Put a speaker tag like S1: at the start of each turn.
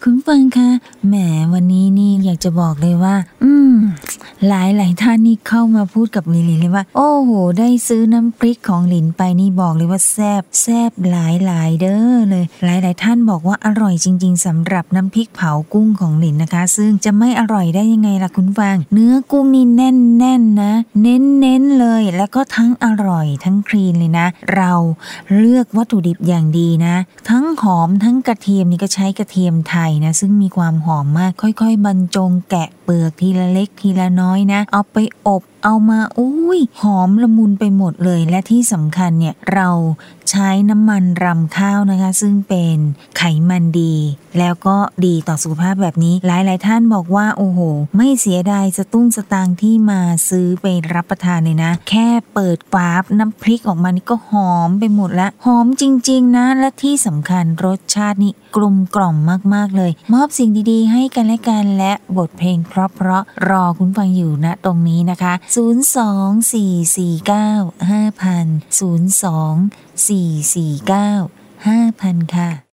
S1: คุณฟังคะแหมวันนี้นี่อยากจะบอกเลยว่าหลายท่านนี่เข้ามาพูดกับหลินเลยว่าโอ้โหได้ซื้อน้ำพริกของหลินไปนี่บอกเลยว่าแซ่บหลายเด้อเลยหลายท่านบอกว่าอร่อยจริงๆสำหรับน้ำพริกเผากุ้งของหลินนะคะซึ่งจะไม่อร่อยได้ยังไงล่ะคุณฟังเนื้อกุ้งนี่แน่นนะเน้นเลยแล้วก็ทั้งอร่อยทั้งคลีนเลยนะเราเลือกวัตถุดิบอย่างดีนะทั้งหอมทั้งกระเทียมนี่ก็ใช้กระเทียมไทยนะซึ่งมีความหอมมากค่อยๆบรรจงแกะเปลือกทีละเล็กทีละน้อยนะเอาไปอบเอามาหอมละมุนไปหมดเลยและที่สำคัญเนี่ยเราใช้น้ำมันรำข้าวนะคะซึ่งเป็นไขมันดีแล้วก็ดีต่อสุขภาพแบบนี้หลายท่านบอกว่าโอ้โหไม่เสียดายสตุ้งสตางค์ที่มาซื้อไปรับประทานเลยนะแค่เปิดฝาน้ำพริกออกมานี่ก็หอมไปหมดละหอมจริงๆนะและที่สำคัญรสชาตินี่กลมกล่อมมากๆเลยมอบสิ่งดีๆให้กันและกันและบทเพลงเพราะรอคุณฟังอยู่ณตรงนี้นะคะ024495000 024495000ค่ะ